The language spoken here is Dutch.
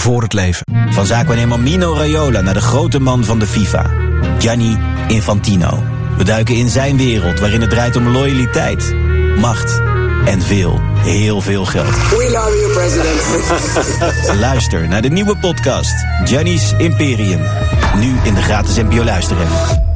voor het leven. Van zaakwaarnemer Mino Raiola naar de grote man van de FIFA, Gianni Infantino. We duiken in zijn wereld waarin het draait om loyaliteit, macht en heel veel geld. We love you, president. Luister naar de nieuwe podcast Gianni's Imperium. Nu in de gratis NPO Luisteren.